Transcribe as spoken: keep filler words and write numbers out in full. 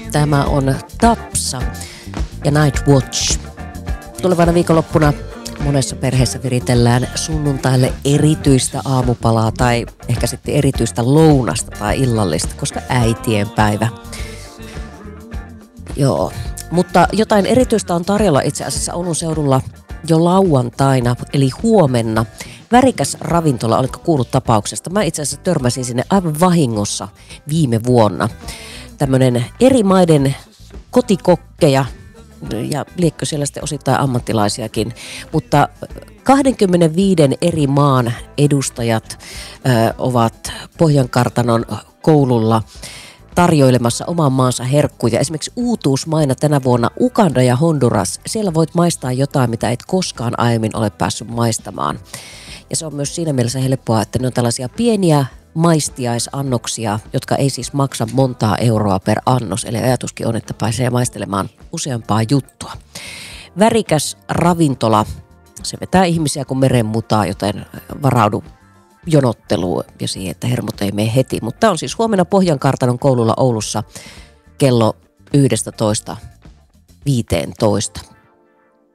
Tämä on Tapsa ja Night Watch. Tulevana viikonloppuna monessa perheessä viritellään sunnuntaille erityistä aamupalaa tai ehkä sitten erityistä lounasta tai illallista, koska äitien päivä. Joo, mutta jotain erityistä on tarjolla itse asiassa Oulun seudulla jo lauantaina, eli huomenna. Värikäs ravintola, oletko kuullut tapauksesta? Mä itse asiassa törmäsin sinne aivan vahingossa viime vuonna. Tämmöinen eri maiden kotikokkeja, ja liekkö siellä sitten osittain ammattilaisiakin, mutta kaksikymmentäviisi eri maan edustajat ö, ovat Pohjankartanon koululla tarjoilemassa oman maansa herkkuja. Esimerkiksi uutuusmaina tänä vuonna Uganda ja Honduras. Siellä voit maistaa jotain, mitä et koskaan aiemmin ole päässyt maistamaan. Ja se on myös siinä mielessä helppoa, että ne on tällaisia pieniä maistiaisannoksia, jotka ei siis maksa montaa euroa per annos. Eli ajatuskin on, että pääsee maistelemaan useampaa juttua. Värikäs ravintola, se vetää ihmisiä kuin merenmutaa, joten varaudu jonotteluun ja siihen, että hermot ei mene heti. Mutta tämä on siis huomenna Pohjankartanon koululla Oulussa kello yksitoista viisitoista.